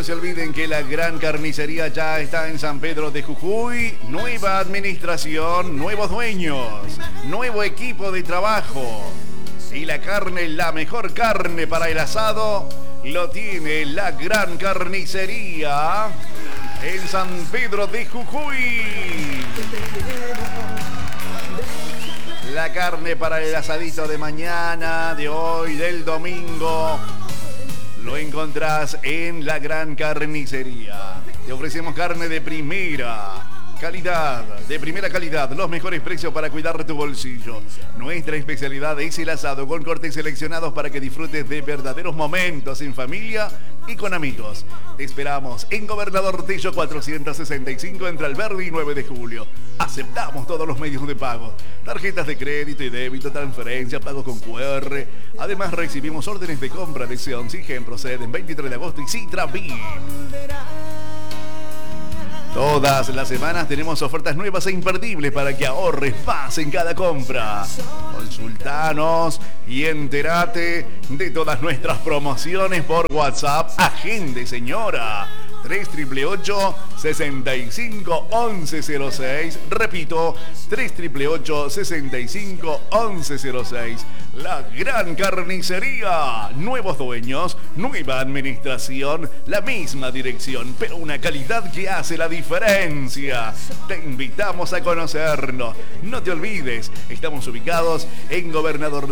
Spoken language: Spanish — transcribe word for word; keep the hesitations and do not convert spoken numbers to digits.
No se olviden que la gran carnicería ya está en San Pedro de Jujuy. Nueva administración, nuevos dueños, nuevo equipo de trabajo. Y la carne, la mejor carne para el asado, lo tiene la gran carnicería en San Pedro de Jujuy. La carne para el asadito de mañana, de hoy, del domingo, lo encontrás en la gran carnicería. Te ofrecemos carne de primera calidad, de primera calidad, los mejores precios para cuidar tu bolsillo. Nuestra especialidad es el asado con cortes seleccionados para que disfrutes de verdaderos momentos en familia y con amigos. Te esperamos en Gobernador Tello cuatrocientos sesenta y cinco entre Alberdi y nueve de julio. Aceptamos todos los medios de pago, tarjetas de crédito y débito, transferencia, pago con cu erre. Además recibimos órdenes de compra de Xeon, Sigen, Proceden, veintitrés de agosto y Citra V I P. Todas las semanas tenemos ofertas nuevas e imperdibles para que ahorres más en cada compra. Consultanos y entérate de todas nuestras promociones por WhatsApp. Agende, señora. tres ocho ocho, ocho, seis cinco, once cero seis. Repito, tres ocho ocho, ocho, seis cinco, once cero seis. La gran carnicería. Nuevos dueños, nueva administración, la misma dirección, pero una calidad que hace la diferencia. Te invitamos a conocernos. No te olvides, estamos ubicados en Gobernador